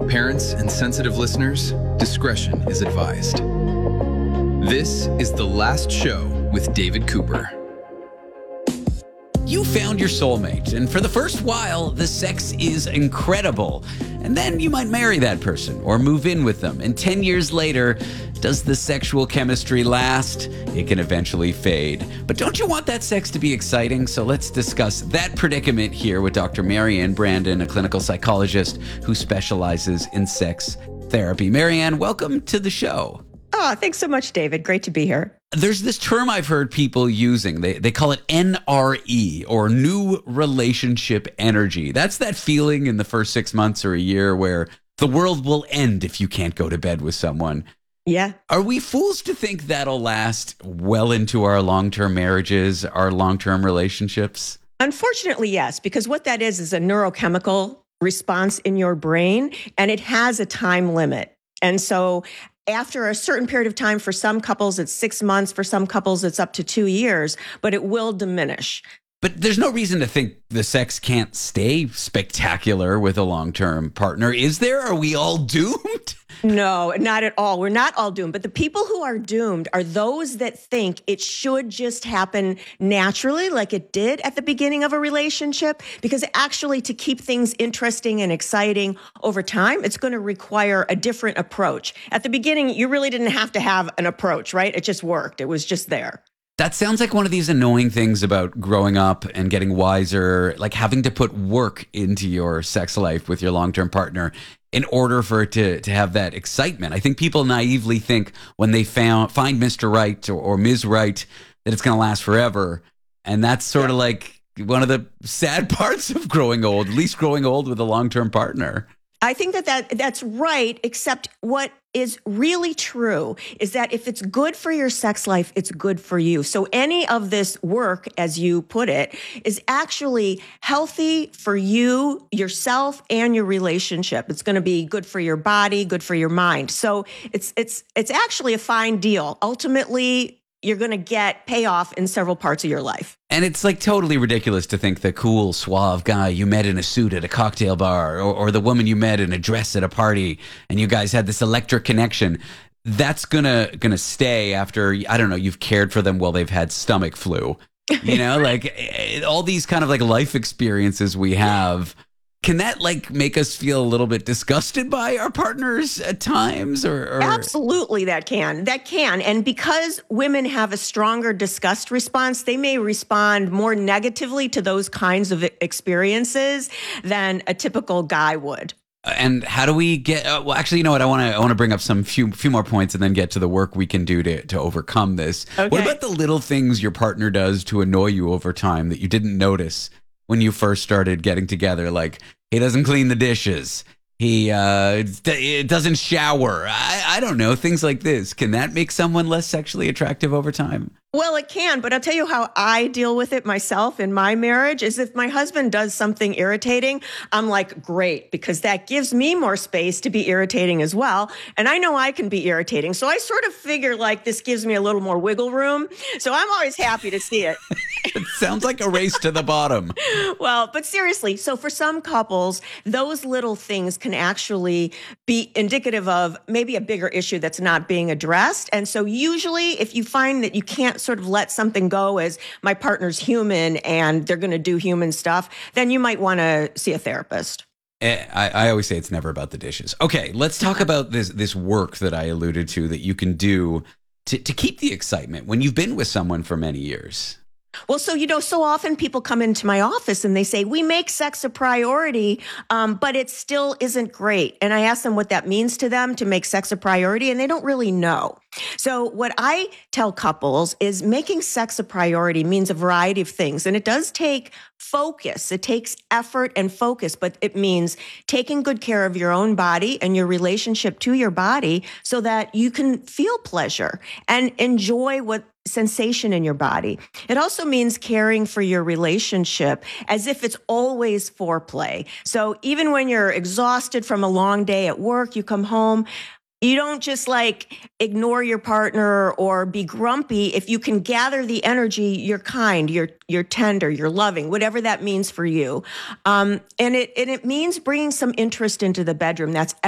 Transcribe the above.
Parents and sensitive listeners, discretion is advised. This is The Last Show with David Cooper. You found your soulmate, and for the first while, the sex is incredible. And then you might marry that person or move in with them. And 10 years later, does the sexual chemistry last? It can eventually fade. But don't you want that sex to be exciting? So let's discuss that predicament here with Dr. Marianne Brandon, a clinical psychologist who specializes in sex therapy. Marianne, welcome to the show. Oh, thanks so much, David. Great to be here. There's this term I've heard people using. They call it NRE, or new relationship energy. That's that feeling in the first 6 months or a year where the world will end if you can't go to bed with someone. Yeah. Are we fools to think that'll last well into our long-term marriages, our long-term relationships? Unfortunately, yes, because what that is a neurochemical response in your brain, and it has a time limit. And so after a certain period of time, for some couples, it's 6 months. For some couples, it's up to 2 years, but it will diminish. But there's no reason to think the sex can't stay spectacular with a long-term partner. Is there? Are we all doomed? No, not at all. We're not all doomed. But the people who are doomed are those that think it should just happen naturally, like it did at the beginning of a relationship. Because actually, to keep things interesting and exciting over time, it's going to require a different approach. At the beginning, you really didn't have to have an approach, right? It just worked. It was just there. That sounds like one of these annoying things about growing up and getting wiser, like having to put work into your sex life with your long-term partner in order for it to have that excitement. I think people naively think when they find Mr. Right or Ms. Right that it's going to last forever. And that's sort of like one of the sad parts of growing old, at least growing old with a long-term partner. I think that's right, except what is really true is that if it's good for your sex life, it's good for you. So any of this work, as you put it, is actually healthy for you, yourself, and your relationship. It's going to be good for your body, good for your mind. So it's actually a fine deal. Ultimately, you're going to get payoff in several parts of your life. And it's like totally ridiculous to think the cool, suave guy you met in a suit at a cocktail bar or the woman you met in a dress at a party and you guys had this electric connection. That's gonna stay after, I don't know, you've cared for them while they've had stomach flu. You know, like all these kind of like life experiences we have. Can that like make us feel a little bit disgusted by our partners at times or? Absolutely, that can. And because women have a stronger disgust response, they may respond more negatively to those kinds of experiences than a typical guy would. And how do we get, well, actually, you know what? I want to bring up some few more points and then get to the work we can do to overcome this. Okay. What about the little things your partner does to annoy you over time that you didn't notice when you first started getting together? Like, he doesn't clean the dishes. He doesn't shower. I don't know. Things like this. Can that make someone less sexually attractive over time? Well, it can, but I'll tell you how I deal with it myself in my marriage is if my husband does something irritating, I'm like, great, because that gives me more space to be irritating as well. And I know I can be irritating. So I sort of figure like this gives me a little more wiggle room. So I'm always happy to see it. It sounds like a race to the bottom. Well, but seriously, so for some couples, those little things can actually be indicative of maybe a bigger issue that's not being addressed. And so usually if you find that you can't sort of let something go as my partner's human and they're going to do human stuff, then you might want to see a therapist. I always say it's never about the dishes. Okay, let's talk about this work that I alluded to that you can do to keep the excitement when you've been with someone for many years. Well, so, so often people come into my office and they say, we make sex a priority, but it still isn't great. And I ask them what that means to them to make sex a priority, and they don't really know. So what I tell couples is making sex a priority means a variety of things. And it does take focus. It takes effort and focus, but it means taking good care of your own body and your relationship to your body so that you can feel pleasure and enjoy what sensation in your body. It also means caring for your relationship as if it's always foreplay. So even when you're exhausted from a long day at work, you come home, you don't just like ignore your partner or be grumpy. If you can gather the energy, you're kind, you're tender, you're loving, whatever that means for you. And it means bringing some interest into the bedroom. That's